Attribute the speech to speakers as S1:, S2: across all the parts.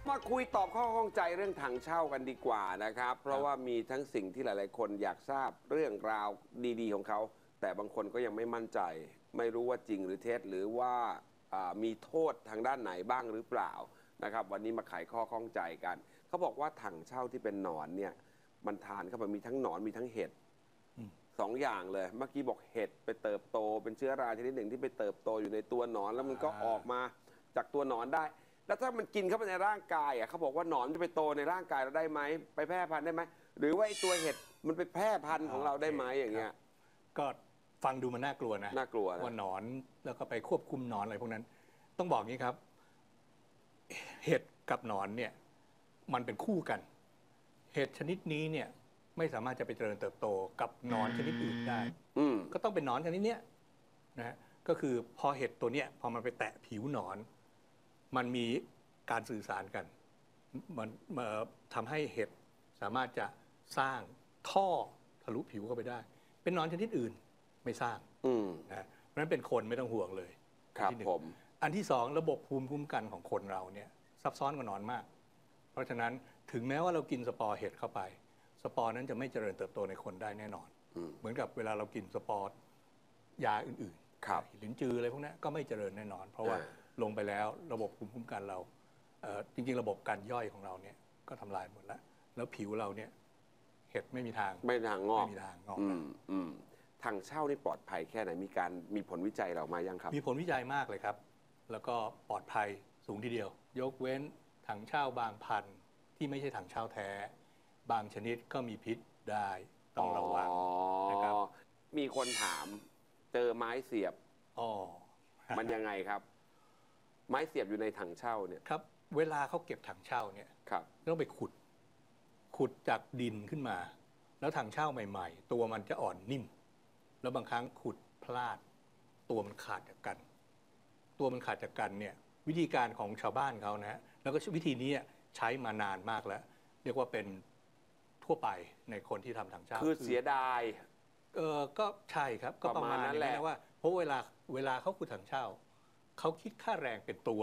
S1: มาคุยตอบข้อข้องใจเรื่องถังเช่ากันดีกว่านะครับเพราะว่ามีทั้งสิ่งที่หลายๆคนอยากทราบเรื่องราวดีๆของเขาแต่บางคนก็ยังไม่มั่นใจไม่รู้ว่าจริงหรือเท็จหรือว่ามีโทษทางด้านไหนบ้างหรือเปล่านะครับวันนี้มาไขข้อข้องใจกันเขาบอกว่าถังเช่าที่เป็นหนอนเนี่ยมันทานเข้าไปมีทั้งหนอนมีทั้งเห็ดสองอย่างเลยเมื่อกี้บอกเห็ดไปเติบโตเป็นเชื้อราชนิดหนึ่งที่ไปเติบโตอยู่ในตัวหนอนแล้วมันก็ออกมาจากตัวหนอนได้แล้วถ้ามันกินเข้าไปในร่างกายเขาบอกว่าหนอนจะไปโตในร่างกายเราได้ไหมไปแพร่พันธุ์ได้ไหมหรือว่าไอ้ตัวเห็ดมันไปแพร่พันธุ์ของเราได้ไหมอย่างเงี้ย
S2: ก็ฟังดูมันน่ากลัวนะ
S1: น่ากลัวนะ
S2: ว่าหนอนแล้วก็ไปควบคุมหนอนอะไรพวกนั้นต้องบอกงี้ครับเห็ดกับหนอนเนี่ยมันเป็นคู่กันเห็ดชนิดนี้เนี่ยไม่สามารถจะไปเจริญเติบโตกับหนอนชนิดอื่นได้ก็ต้องเป็นหนอนชนิดเนี้ยนะก็คือพอเห็ดตัวเนี้ยพอมันไปแตะผิวหนอนมันมีการสื่อสารกันมันทำให้เห็ดสามารถจะสร้างท่อทะลุผิวเข้าไปได้เป็นหนอนชนิดอื่นไม่สร้างนะเพราะฉะนั้นเป็นคนไม่ต้องห่วงเลย
S1: ครับผม
S2: อันที่สองระบบภูมิคุ้มกันของคนเราเนี่ยซับซ้อนกว่าหนอนมากเพราะฉะนั้นถึงแม้ว่าเรากินสปอร์เห็ดเข้าไปสปอร์นั้นจะไม่เจริญเติบโตในคนได้แน่นอนเหมือนกับเวลาเรากินสปอร์ยาอื่นๆลิ้นจืออะไรพวกนี้ก็ไม่เจริญแน่นอนเพราะว่าลงไปแล้วระบบภูมิคุ้มกันเราจริงๆระบบการย่อยของเราเนี่ยก็ทำลายหมดแล้วผิวเราเนี่ยเห็ดไม่มีทาง
S1: งอกถังเช่านี่ปลอดภัยแค่ไหนมีผลวิจัยเรามายังครับ
S2: มีผลวิจัยมากเลยครับแล้วก็ปลอดภัยสูงทีเดียวยกเว้นถังเช่าบางพันธุ์ที่ไม่ใช่ถังเช่าแท้บางชนิดก็มีพิษได้ต้องระวังนะครับ
S1: มีคนถามเจอไม้เสียบมันยังไงครับไม้เสียบอยู่ในถังเช่าเนี่ย
S2: ครับเวลาเขาเก็บถังเช่าเนี่ยต้องไปขุดจากดินขึ้นมาแล้วถังเช่าใหม่ๆตัวมันจะอ่อนนิ่มแล้วบางครั้งขุดพลาดตัวมันขาดจากกันเนี่ยวิธีการของชาวบ้านเขานะฮะแล้วก็วิธีนี้ใช้มานานมากแล้วเรียกว่าเป็นทั่วไปในคนที่ทำถังเช่า
S1: คือเสียดาย
S2: ก็ใช่ครับก็ประมาณนั้นแหละว่าเพราะเวลาเขาขุดถังเช่าเขาคิดค่าแรงเป็นตัว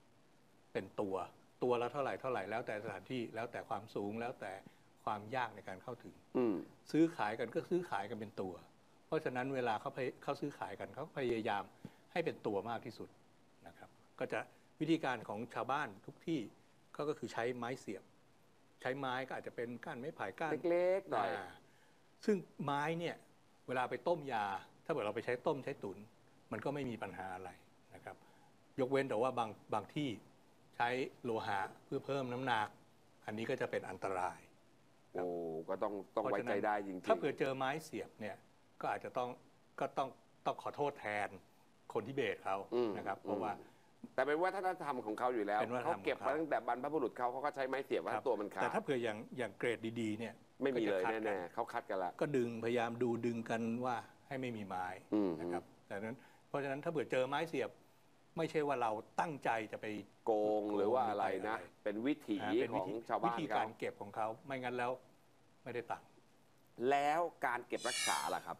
S2: ละเท่าไหร่แล้วแต่สถานที่แล้วแต่ความสูงแล้วแต่ความยากในการเข้าถึงซื้อขายกันก็ซื้อขายกันเป็นตัวเพราะฉะนั้นเวลาเขาซื้อขายกันเขาพยายามให้เป็นตัวมากที่สุดนะครับก็จะวิธีการของชาวบ้านทุกที่ก็คือใช้ไม้เสียบใช้ไม้ก็อาจจะเป็นก้านไม้ไผ่ก้าน
S1: เล็กๆหน่อย
S2: ซึ่งไม้เนี่ยเวลาไปต้มยาถ้าเกิดเราไปใช้ต้มใช้ตุ๋นมันก็ไม่มีปัญหาอะไรนะครับยกเว้นแต่ว่าบางที่ใช้โลหะเพื่อเพิ่มน้ำหนักอันนี้ก็จะเป็นอันตราย
S1: ก็ต้องไว้ใจได้จริงๆ
S2: ถ้าเผื่อเจอไม้เสียบเนี่ยก็อาจจะต้องขอโทษแทนคนที่เบสเขานะครับเพราะว่า
S1: แต่เป็นวัฒนธรรมของเขาอยู่แล้วเขาเก็บมาตั้งแต่บรรพบุรุษเขาก็ใช้ไม้เสียบว่าตัวมันขาด
S2: แต่ถ้าเผื่ออย่างเกรดดีๆเนี่ย
S1: ไม่มีเลยแน่ๆเขาคัดกันละ
S2: ก็พยายามดึงกันว่าให้ไม่มีไม้นะครับแต่นั้นเพราะฉะนั้นถ้าเผื่อเจอไม้เสียบไม่ใช่ว่าเราตั้งใจจะไป
S1: โกงหรือว่าอะไรนะเป็นวิถีของชาวบ้าน
S2: วิธีการเก็บของเขาไม่งั้นแล้วไม่ได้ตังค์
S1: แล้วการเก็บรักษาล่ะครับ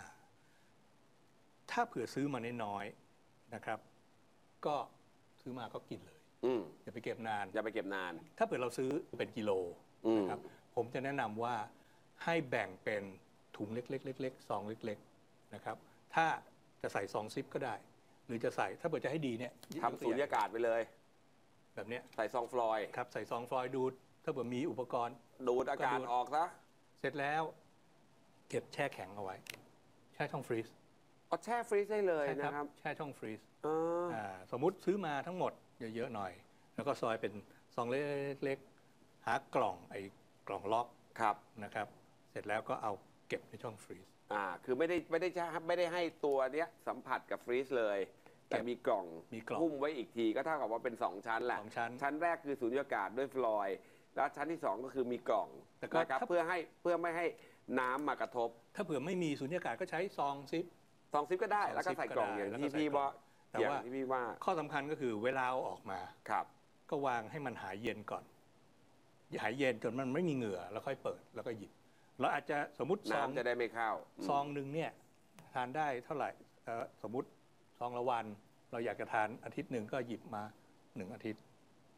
S2: ถ้าเผื่อซื้อมาน้อยๆนะครับก็ซื้อมาก็กินเลยอย่าไปเก็บนานถ้าเผื่อเราซื้อเป็นกิโลนะครับผมจะแนะนำว่าให้แบ่งเป็นถุงเล็กๆซองเล็กๆนะครับถ้าจะใส่ซองซิปก็ได้หรือจะใส่ถ้าเผื่อจะให้ดีเนี่ย
S1: ทำสูญญากาศไปเลย
S2: แบบนี้
S1: ใส่ซองฟลอยด์
S2: ครับใส่ซองฟลอยด์ดูดถ้าเผื่อมีอุปกรณ์
S1: ดูดอากาศออกซะ
S2: เสร็จแล้วเก็บแช่แข็งเอาไว้แช่ช่องฟรีซ
S1: แช่ฟรีซได้เลยนะครับ
S2: แช่ช่องฟรีซสมมุติซื้อมาทั้งหมดเยอะๆหน่อยแล้วก็ซอยเป็นซองเล็กๆหากล่องล็อกนะครับเสร็จแล้วก็เอาเก็บในช่องฟรีซ
S1: คือไม่ได้ให้ตัวเนี้ยสัมผัสกับฟรีซเลยแต่มีกล่องหุ้มไว้อีกทีก็เท่ากับว่าเป็น2ชั้นแหละชั้นแรกคือสูญญากาศด้วยฟลอยด์แล้วชั้นที่2ก็คือมีกล่องนะครับเพื่อไม่ให้น้ำมากระทบ
S2: ถ้าเผื่อไม่มีสูญญากาศก็ใช้ซองซิป
S1: ก็ได้แล้วก็ใส่กล่องอย่างที่พี่ว่า
S2: ข้อสำคัญก็คือเวลาเอาออกมาก็วางให้มันหายเย็นก่อนหายเย็นจนมันไม่มีเหงื่อแล้วค่อยเปิดแล้วก็หยิบเราอาจจะสมมติ
S1: น้ำจะได้ไม่เข้า
S2: ซองหนึ่งเนี่ยทานได้เท่าไหร่สมมติซองละวันเราอยากจะทานอาทิตย์หนึ่งก็หยิบมา1 อาทิตย์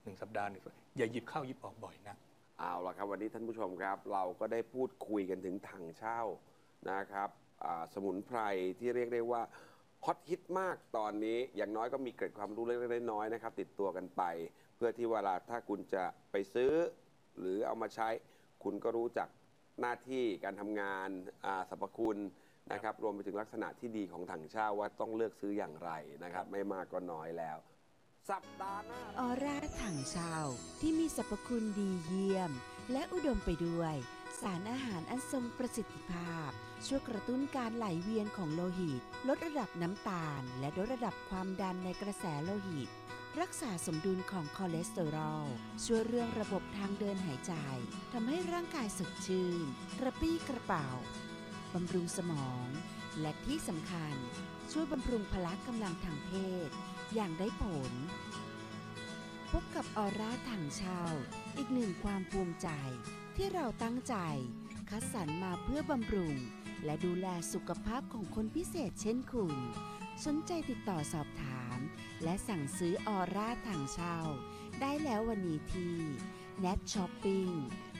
S2: 1 สัปดาห์อย่าหยิบเข้าหยิบออกบ่อยนะ
S1: เอาละครับวันนี้ท่านผู้ชมครับ เราก็ได้พูดคุยกันถึงถังเช่านะครับสมุนไพรที่เรียกได้ว่าฮอตฮิตมากตอนนี้อย่างน้อยก็มีเกร็ดความรู้เล็กๆน้อยๆนะครับติดตัวกันไป เพื่อที่เวลาถ้าคุณจะไปซื้อ หรือเอามาใช้คุณก็รู้จักหน้าที่การทำงานสรรพคุณนะครับรวมไปถึงลักษณะที่ดีของถังเช่าว่าต้องเลือกซื้ออย่างไรนะครับไม่มากก็น้อยแล้ว สัปดาห์หน้า
S3: ออร่าถังเช่าที่มีสรรพคุณดีเยี่ยม และอุดมไปด้วยสารอาหารอันทรงประสิทธิภาพ ช่วยกระตุ้นการไหลเวียนของโลหิต ลดระดับน้ำตาล และลดระดับความดันในกระแสโลหิต รักษาสมดุลของคอเลสเตอรอลช่วยเรื่องระบบทางเดินหายใจทำให้ร่างกายสดชื่นกระปรี้กระเป๋าบำรุงสมอง และที่สำคัญช่วยบำรุงพละกำลังทางเพศอย่างได้ผล พบกับออร่าถังเช่าอีกหนึ่งความภูมิใจที่เราตั้งใจคัดสรรมาเพื่อบำรุงและดูแลสุขภาพของคนพิเศษเช่นคุณ สนใจติดต่อสอบถามและสั่งซื้อออร่าถังเช่าได้แล้ววันนี้ที่ Net Shopping